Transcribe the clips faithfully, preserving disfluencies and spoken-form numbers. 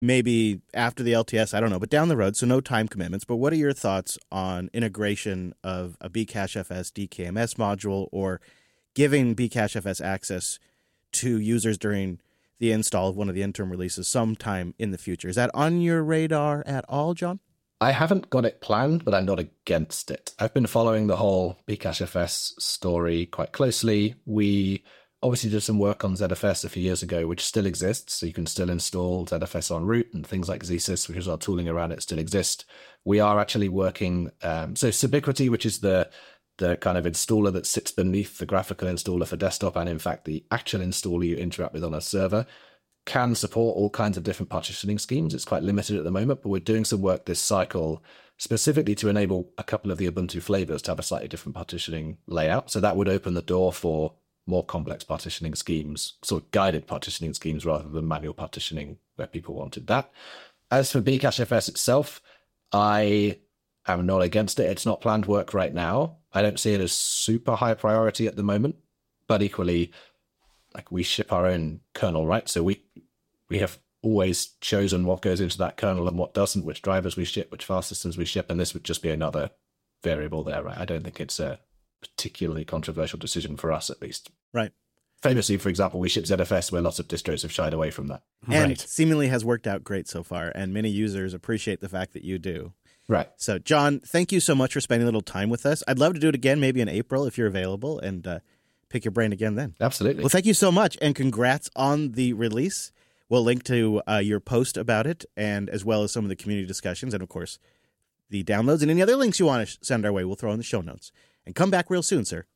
maybe after the L T S, I don't know, but down the road, so no time commitments. But what are your thoughts on integration of a Bcachefs D K M S module or giving Bcachefs access to users during the install of one of the interim releases sometime in the future? Is that on your radar at all, John? I haven't got it planned, but I'm not against it. I've been following the whole Bcachefs story quite closely. We obviously did some work on Z F S a few years ago, which still exists, so you can still install Z F S en route, and things like Zsys, which is our tooling around it, still exist. We are actually working, um, so Subiquity, which is the the kind of installer that sits beneath the graphical installer for desktop, and in fact the actual installer you interact with on a server, can support all kinds of different partitioning schemes. It's quite limited at the moment, but we're doing some work this cycle specifically to enable a couple of the Ubuntu flavors to have a slightly different partitioning layout. So that would open the door for more complex partitioning schemes, sort of guided partitioning schemes rather than manual partitioning where people wanted that. As for Bcachefs itself, I am not against it. It's not planned work right now. I don't see it as super high priority at the moment, but equally, like, we ship our own kernel, right? So we we have always chosen what goes into that kernel and what doesn't, which drivers we ship, which file systems we ship, and this would just be another variable there, right? I don't think it's a particularly controversial decision for us, at least. Right. Famously, for example, we ship Z F S where lots of distros have shied away from that. And right. seemingly has worked out great so far, and many users appreciate the fact that you do. Right. So, John, thank you so much for spending a little time with us. I'd love to do it again, maybe in April if you're available, and uh, pick your brain again then. Absolutely. Well, thank you so much, and congrats on the release. We'll link to uh, your post about it, and as well as some of the community discussions, and of course, the downloads and any other links you want to send our way, we'll throw in the show notes. And come back real soon, sir.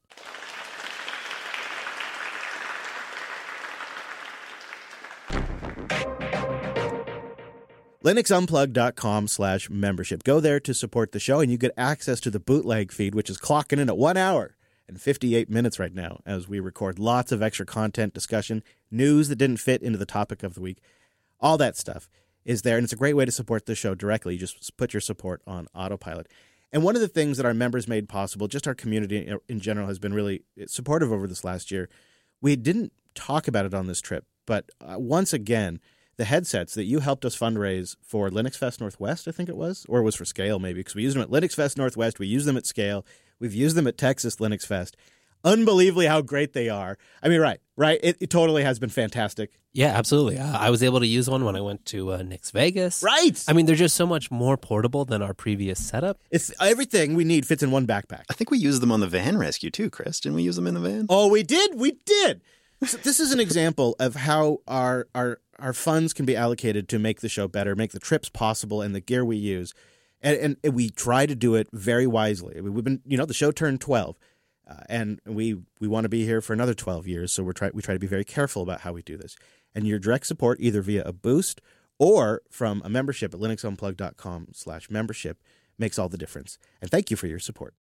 LinuxUnplugged.com slash membership. Go there to support the show, and you get access to the bootleg feed, which is clocking in at one hour and fifty-eight minutes right now as we record lots of extra content, discussion, news that didn't fit into the topic of the week. All that stuff is there, and it's a great way to support the show directly. You just put your support on autopilot. And one of the things that our members made possible, just our community in general has been really supportive over this last year. We didn't talk about it on this trip, but uh, once again, the headsets that you helped us fundraise for Linux Fest Northwest, I think it was, or it was for Scale maybe, because we used them at Linux Fest Northwest, we used them at Scale, we've used them at Texas Linux Fest. Unbelievably how great they are. I mean, right, right? It, it totally has been fantastic. Yeah, absolutely. Uh, I was able to use one when I went to uh, Nix Vegas. Right. I mean, they're just so much more portable than our previous setup. It's everything we need fits in one backpack. I think we used them on the van rescue too, Chris. Didn't we use them in the van? Oh, we did? We did. So this is an example of how our our our funds can be allocated to make the show better, make the trips possible, and the gear we use. And, and we try to do it very wisely. We've been, you know, the show turned twelve. Uh, and we we want to be here for another twelve years, so we're try, we try to be very careful about how we do this. And your direct support, either via a boost or from a membership at linuxunplugged.com slash membership, makes all the difference. And thank you for your support.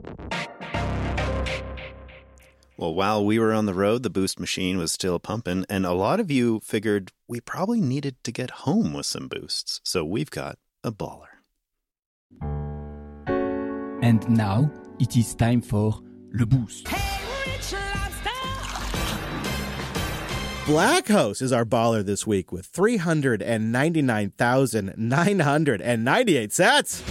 Well, while we were on the road, the boost machine was still pumping, and a lot of you figured we probably needed to get home with some boosts. So we've got a baller. And now it is time for Le Boost. Blackhouse is our baller this week with three hundred ninety-nine thousand nine hundred ninety-eight sats.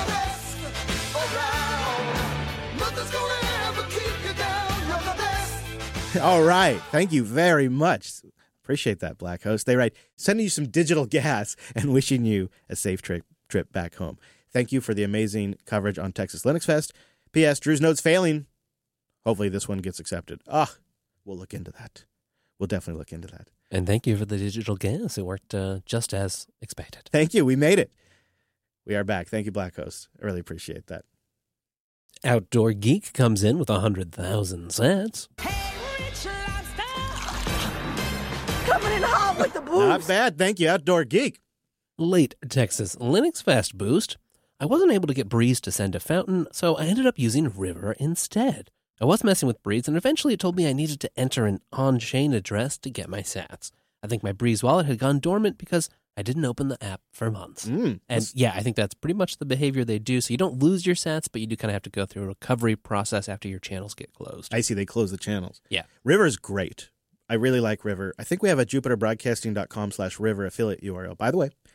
All right. Thank you very much. Appreciate that, Blackhouse. They write, sending you some digital gas and wishing you a safe trip trip back home. Thank you for the amazing coverage on Texas Linux Fest. P S. Drew's note's failing. Hopefully this one gets accepted. Ah, we'll look into that. We'll definitely look into that. And thank you for the digital gas. It worked uh, just as expected. Thank you. We made it. We are back. Thank you, Black Host. I really appreciate that. Outdoor Geek comes in with one hundred thousand sats. Coming in hot with the boost. Not bad. Thank you, Outdoor Geek. Late Texas Linux Fest boost. I wasn't able to get Breeze to send a fountain, so I ended up using River instead. I was messing with Breeze, and eventually it told me I needed to enter an on-chain address to get my sats. I think my Breeze wallet had gone dormant because I didn't open the app for months. Mm, and yeah, I think that's pretty much the behavior they do. So you don't lose your sats, but you do kind of have to go through a recovery process after your channels get closed. I see. They close the channels. Yeah. River's great. I really like River. I think we have a jupiter broadcasting dot com slash river affiliate U R L. By the way,